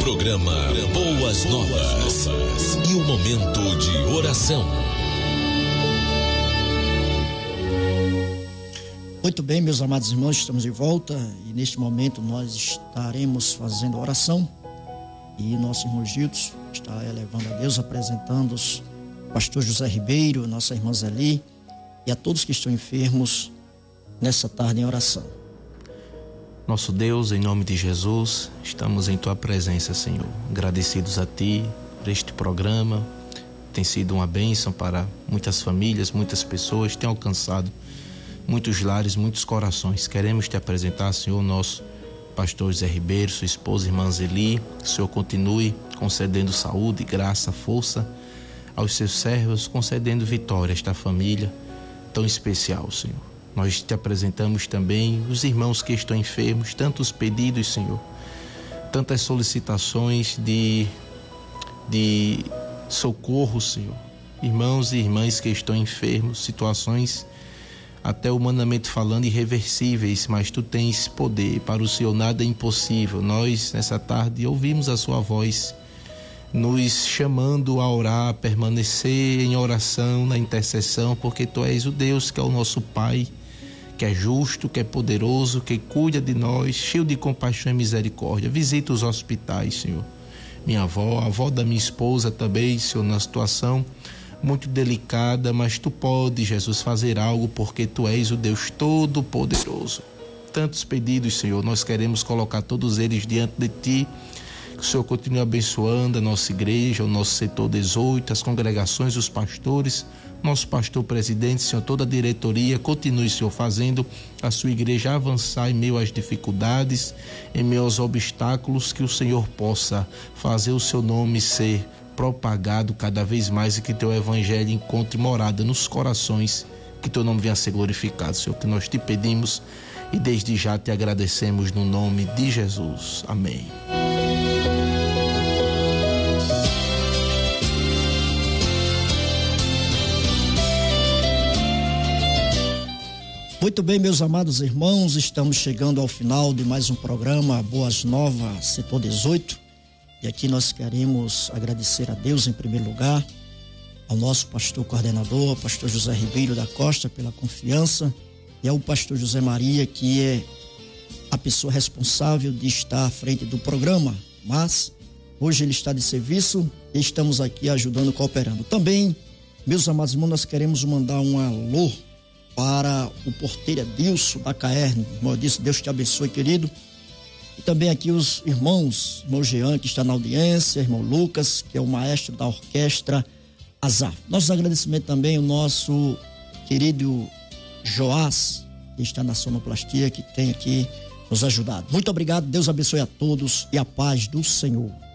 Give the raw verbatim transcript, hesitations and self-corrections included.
Programa Boas Novas. E o momento de oração. Muito bem, meus amados irmãos, estamos de volta e neste momento nós estaremos fazendo oração e nosso irmão Gilson está elevando a Deus, apresentando os pastor José Ribeiro, nossa irmã Zeli e a todos que estão enfermos nessa tarde em oração. Nosso Deus, em nome de Jesus, estamos em Tua presença, Senhor. Agradecidos a Ti por este programa. Tem sido uma bênção para muitas famílias, muitas pessoas, tem alcançado muitos lares, muitos corações. Queremos Te apresentar, Senhor, nosso pastor José Ribeiro, sua esposa, irmã Zeli. Que o Senhor continue concedendo saúde, graça, força aos seus servos, concedendo vitória a esta família tão especial, Senhor. Nós Te apresentamos também os irmãos que estão enfermos, tantos pedidos, Senhor, tantas solicitações de, de socorro, Senhor. Irmãos e irmãs que estão enfermos, situações até humanamente falando irreversíveis, mas Tu tens poder, para o Senhor nada é impossível. Nós, nessa tarde, ouvimos a Sua voz, nos chamando a orar, a permanecer em oração, na intercessão, porque Tu és o Deus que é o nosso Pai, que é justo, que é poderoso, que cuida de nós, cheio de compaixão e misericórdia. Visita os hospitais, Senhor. Minha avó, a avó da minha esposa também, Senhor, na situação muito delicada, mas Tu podes, Jesus, fazer algo, porque Tu és o Deus Todo-Poderoso. Tantos pedidos, Senhor, nós queremos colocar todos eles diante de Ti. Que o Senhor continue abençoando a nossa igreja, o nosso setor dezoito, as congregações, os pastores, nosso pastor presidente, Senhor, toda a diretoria. Continue, Senhor, fazendo a sua igreja avançar em meio às dificuldades, em meio aos obstáculos, que o Senhor possa fazer o Seu nome ser propagado cada vez mais e que Teu evangelho encontre morada nos corações, que Teu nome venha a ser glorificado, Senhor, que nós Te pedimos e desde já Te agradecemos no nome de Jesus. Amém. Muito bem, meus amados irmãos, estamos chegando ao final de mais um programa Boas Novas, setor dezoito. E aqui nós queremos agradecer a Deus em primeiro lugar, ao nosso pastor coordenador, pastor José Ribeiro da Costa, pela confiança, e ao pastor José Maria, que é a pessoa responsável de estar à frente do programa. Mas hoje ele está de serviço e estamos aqui ajudando, cooperando. Também, meus amados irmãos, nós queremos mandar um alô para o porteiro Edilson da Caerne. Como eu disse, Deus te abençoe, querido. E também aqui os irmãos, irmão Jean, que está na audiência, irmão Lucas, que é o maestro da orquestra Azar. Nossos agradecimentos também ao nosso querido Joás, que está na sonoplastia, que tem aqui nos ajudado. Muito obrigado, Deus abençoe a todos e a paz do Senhor.